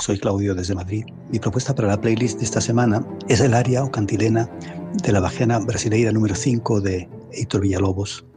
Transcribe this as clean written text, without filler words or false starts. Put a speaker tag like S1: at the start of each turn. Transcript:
S1: soy Claudio desde Madrid. Mi propuesta para la playlist de esta semana es el aria o cantilena de la Bajiana Brasileira número 5 de Heitor Villa-Lobos.